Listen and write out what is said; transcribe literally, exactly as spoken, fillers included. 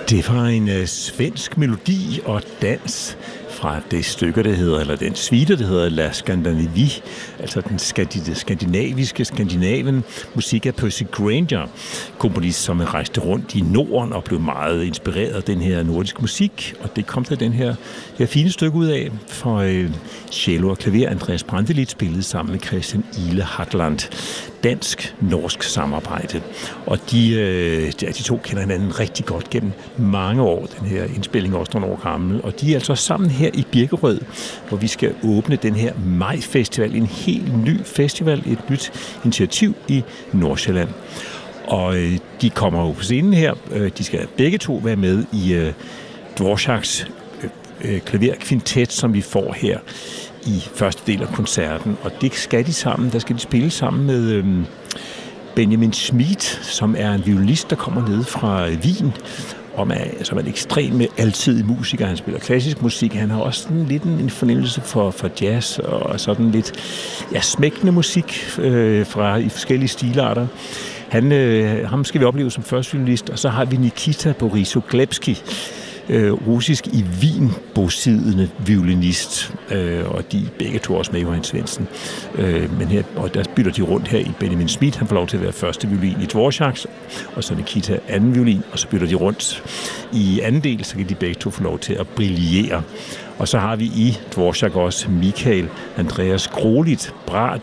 Det var en uh, svensk melodi og dans fra det stykke, der hedder, eller den suite, der hedder La Scandinavie, altså den skandinaviske Skandinavien, musik af Percy Grainger, komponist, som rejste rundt i Norden og blev meget inspireret af den her nordiske musik, og det kom til den her, det her fine stykke ud af for øh, cello og klaver. Andreas Brantelid spillede sammen med Christian Ile Hartland. Dansk-norsk samarbejde. Og de, øh, de to kender hinanden rigtig godt gennem mange år. Den her indspilling er også nogle år gammel. Og de er altså sammen her i Birkerød, hvor vi skal åbne den her Maj-festival. En helt ny festival, et nyt initiativ i Nordsjælland. Og øh, de kommer jo på scenen her. De skal begge to være med i øh, Dvoraks øh, klaverkvintet, som vi får her i første del af koncerten, og det skal de sammen. Der skal de spille sammen med øhm, Benjamin Schmidt, som er en violinist, der kommer ned fra Wien, og er, som er en ekstrem altidig musiker. Han spiller klassisk musik. Han har også sådan lidt en fornemmelse for, for jazz og sådan lidt ja, smækkende musik øh, fra i forskellige stilarter. Han, øh, ham skal vi opleve som første violinist, og så har vi Nikita Borisoglepski, Øh, russisk i Wien bosiddende violinist, øh, og de begge to også med Johan Svendsen. Øh, men her, og der bytter de rundt her i Benjamin Schmidt. Han får lov til at være første violin i Dvoraks, og så Nikita anden violin, og så bytter de rundt i anden del, så kan de begge to få lov til at brillere. Og så har vi i Dvorak også Michael Andreas Grolit, brat